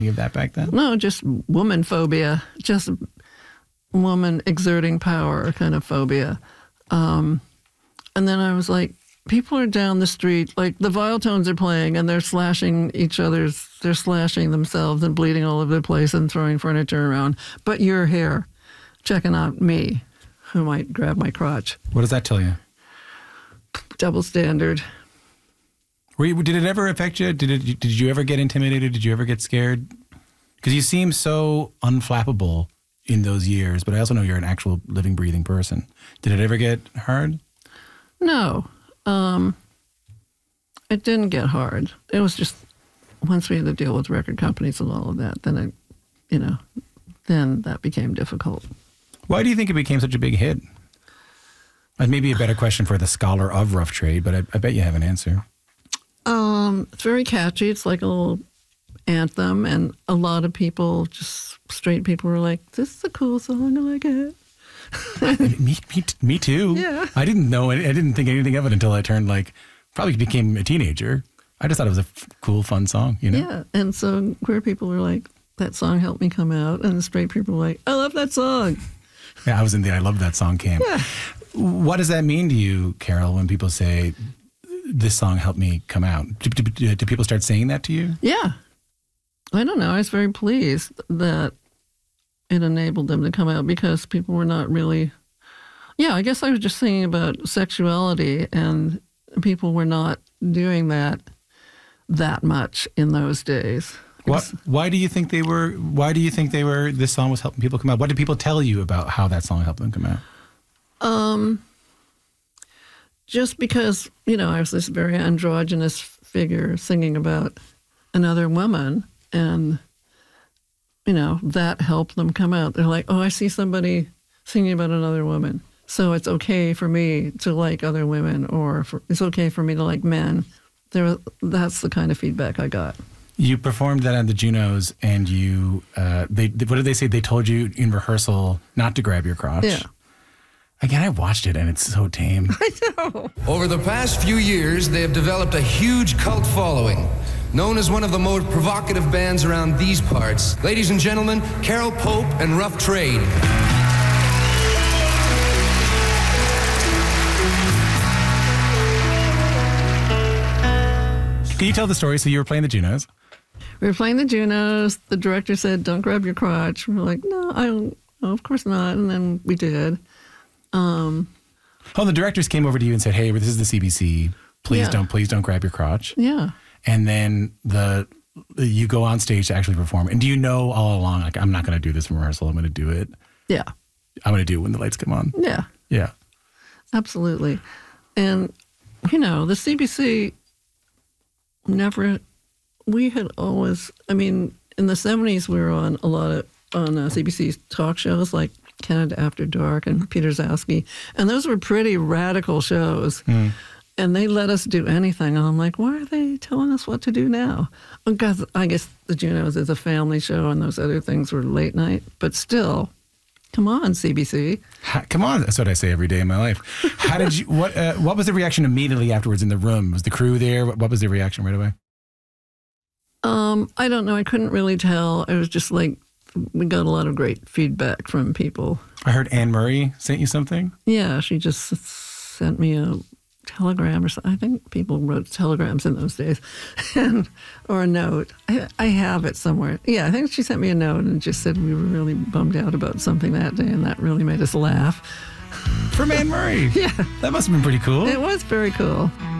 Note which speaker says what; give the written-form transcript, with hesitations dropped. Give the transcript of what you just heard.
Speaker 1: of that back then?
Speaker 2: No, just woman phobia, just woman exerting power kind of phobia. And then I was like, people are down the street, like the Viletones are playing and they're slashing they're slashing themselves and bleeding all over the place and throwing furniture around. But you're here checking out me, who might grab my crotch.
Speaker 1: What does that tell you?
Speaker 2: Double standard.
Speaker 1: Did it ever affect you? Did you ever get intimidated? Did you ever get scared? Because you seem so unflappable in those years, but I also know you're an actual living, breathing person. Did it ever get hard?
Speaker 2: No. It didn't get hard. It was just once we had to deal with record companies and all of that, then then that became difficult.
Speaker 1: Why do you think it became such a big hit? Maybe a better question for the scholar of Rough Trade, but I bet you have an answer.
Speaker 2: It's very catchy. It's like a little anthem, and a lot of people, just straight people, were like, "This is a cool song. I like it."
Speaker 1: Me too.
Speaker 2: Yeah.
Speaker 1: I didn't know. I didn't think anything of it until I turned probably became a teenager. I just thought it was a cool, fun song.
Speaker 2: Yeah, and so queer people were like, "That song helped me come out," and the straight people were like, "I love that song."
Speaker 1: Yeah, I was in the I love that song camp.
Speaker 2: Yeah.
Speaker 1: What does that mean to you, Carol, when people say, this song helped me come out? Do people start saying that to you?
Speaker 2: Yeah. I don't know. I was very pleased that it enabled them to come out because people were not really... Yeah, I guess I was just thinking about sexuality, and people were not doing that much in those days.
Speaker 1: Why do you think they were? This song was helping people come out? What did people tell you about how that song helped them come out?
Speaker 2: Just because, I was this very androgynous figure singing about another woman, and, that helped them come out. They're like, oh, I see somebody singing about another woman, so it's okay for me to like other women, or it's okay for me to like men. That's the kind of feedback I got.
Speaker 1: You performed that at the Junos, and what did they say? They told you in rehearsal not to grab your crotch.
Speaker 2: Yeah.
Speaker 1: Again, I watched it, and it's so tame.
Speaker 2: I know.
Speaker 3: Over the past few years, they have developed a huge cult following, known as one of the most provocative bands around these parts. Ladies and gentlemen, Carol Pope and Rough Trade.
Speaker 1: Can you tell the story? So you were playing the Junos.
Speaker 2: We were playing the Junos. The director said, don't grab your crotch. We were like, no, I don't. Oh, of course not. And then we did.
Speaker 1: The directors came over to you and said, hey, this is the CBC. Please don't grab your crotch.
Speaker 2: Yeah.
Speaker 1: And then you go on stage to actually perform. And do you know all along, like, I'm not going to do this in rehearsal. I'm going to do it.
Speaker 2: Yeah.
Speaker 1: I'm going to do it when the lights come on.
Speaker 2: Yeah.
Speaker 1: Yeah.
Speaker 2: Absolutely. And, the CBC we had always, in the 70s, we were on a lot of, CBC's talk shows like Canada After Dark and Peter Zasky. And those were pretty radical shows. Mm. And they let us do anything. And I'm like, why are they telling us what to do now? Because I guess the Junos is a family show and those other things were late night. But still, come on, CBC.
Speaker 1: Come on. That's what I say every day in my life. How did you, what was the reaction immediately afterwards in the room? Was the crew there? What was the reaction right away?
Speaker 2: I don't know. I couldn't really tell. It was just like, we got a lot of great feedback from people.
Speaker 1: I heard Anne Murray sent you something.
Speaker 2: Yeah, she just sent me a telegram or something. I think people wrote telegrams in those days, or a note. I have it somewhere. Yeah, I think she sent me a note and just said we were really bummed out about something that day, and that really made us laugh.
Speaker 1: From Anne Murray?
Speaker 2: Yeah.
Speaker 1: That must have been pretty cool.
Speaker 2: It was very cool.